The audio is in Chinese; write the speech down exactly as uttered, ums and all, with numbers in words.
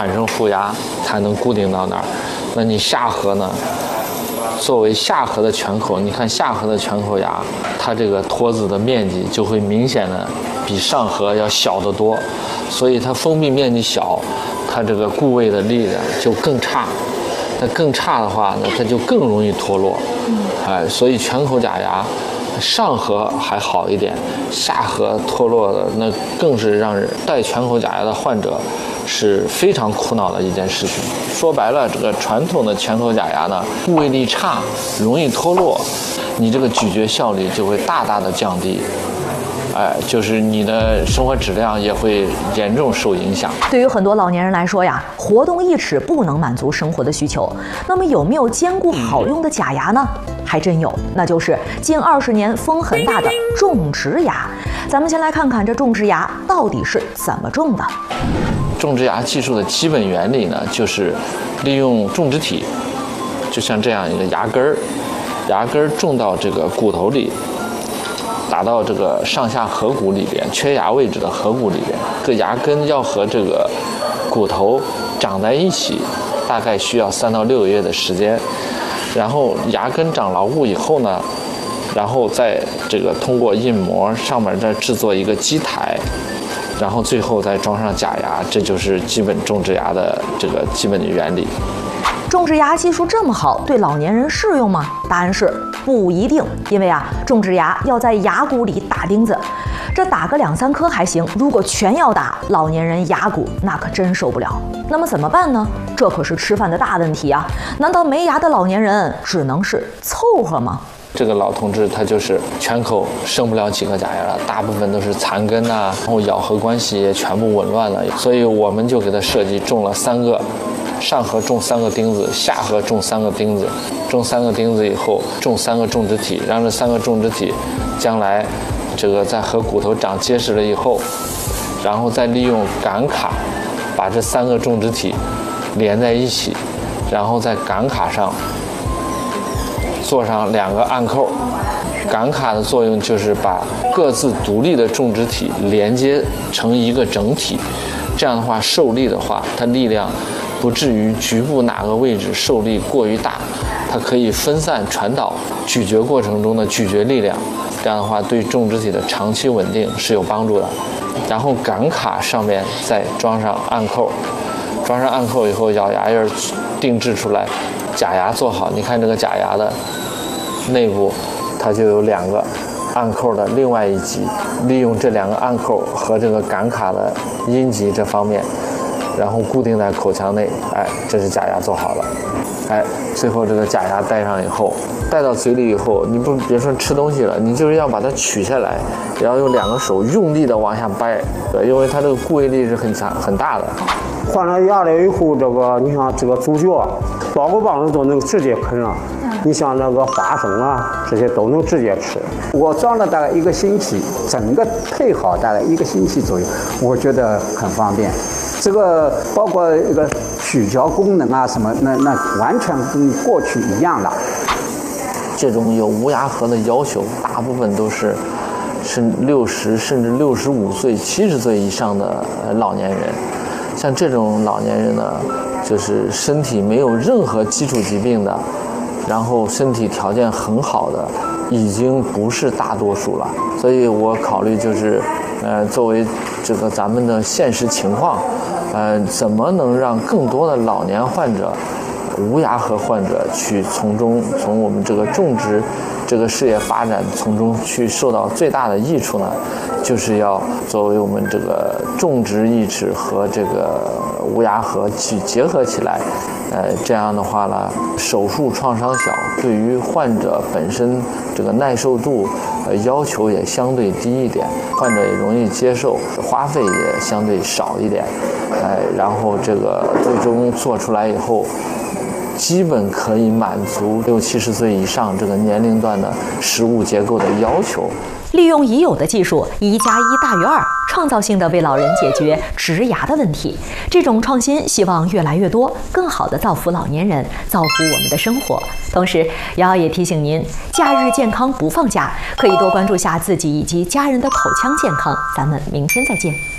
产生护牙，才能固定到那儿。那你下颌呢？作为下颌的全口，你看下颌的全口牙，它这个托子的面积就会明显的比上颌要小得多，所以它封闭面积小，它这个固位的力量就更差。那更差的话呢，它就更容易脱落。哎，所以全口假牙上颌还好一点，下颌脱落的那更是让人戴全口假牙的患者是非常苦恼的一件事情。说白了，这个传统的全口假牙呢，固位力差，容易脱落，你这个咀嚼效率就会大大的降低。哎，就是你的生活质量也会严重受影响。 对于很多老年人来说呀，活动义齿不能满足生活的需求。那么有没有兼顾好用的假牙呢？还真有，那就是近二十年风很大的种植牙。咱们先来看看这种植牙到底是怎么种的。 种植牙技术的基本原理呢，就是利用种植体，就像这样一个牙根儿，牙根儿种到这个骨头里。打到这个上下颌骨里边，缺牙位置的颌骨里边，这牙根要和这个骨头长在一起，大概需要三到六个月的时间。然后牙根长牢固以后呢，然后再这个通过印模上面再制作一个基台，然后最后再装上假牙，这就是基本种植牙的这个基本的原理。 种植牙技术这么好，对老年人适用吗？答案是不一定，因为啊，种植牙要在牙骨里打钉子，这打个两三颗还行，如果全要打，老年人牙骨那可真受不了。那么怎么办呢？这可是吃饭的大问题啊！难道没牙的老年人只能是凑合吗？ 这个老同志他就是全口剩不了几个假牙了，大部分都是残根啊，然后咬合关系也全部紊乱了，所以我们就给他设计种了三个。上颌种三个钉子，下颌种三个钉子，种三个钉子以后，种三个种植体，让这三个种植体将来这个在颌骨头长结实了以后，然后再利用感卡把这三个种植体连在一起，然后在感卡上做上两个按扣。感卡的作用就是把各自独立的种植体连接成一个整体，这样的话受力的话，它力量不至于局部哪个位置受力过于大，它可以分散传导咀嚼过程中的咀嚼力量，这样的话对种植体的长期稳定是有帮助的。然后感卡上面再装上按扣，装上按扣以后，咬牙印儿定制出来，假牙做好。你看这个假牙的内部，它就有两个按扣的另外一级，利用这两个按扣和这个感卡的阴极这方面。然后固定在口腔内，哎，这是假牙做好了，哎，最后这个假牙戴上以后，戴到嘴里以后，你不别说吃东西了，你就是要把它取下来，也要用两个手用力的往下掰，对，因为它这个固位力是很强很大的。 换了牙了以后，这个你像这个猪脚、包谷棒子都能直接啃了。你像那个花生啊，这些都能直接吃。 我装了大概一个星期，整个配好大概一个星期左右，我觉得很方便。这个包括一个咀嚼功能啊什么，那那完全跟过去一样了。 这种有无牙颌的要求，大部分都是是六十甚至六十五岁、七十岁以上的老年人。像这种老年人呢，就是身体没有任何基础疾病的，然后身体条件很好的，已经不是大多数了。所以我考虑就是，呃，作为这个咱们的现实情况，呃，怎么能让更多的老年患者、无牙颌患者去从中从我们这个种植这个事业发展从中去受到最大的益处呢？就是要作为我们这个种植义齿和这个无牙颌去结合起来，呃，这样的话呢，手术创伤小，对于患者本身这个耐受度，呃，要求也相对低一点，患者也容易接受，花费也相对少一点，呃，然后这个最终做出来以后，基本可以满足六七十岁以上这个年龄段的食物结构的要求。 利用已有的技术，一加一大于二，创造性的为老人解决植牙的问题。这种创新希望越来越多，更好的造福老年人，造福我们的生活。同时，瑶瑶也提醒您，假日健康不放假，可以多关注下自己以及家人的口腔健康。咱们明天再见。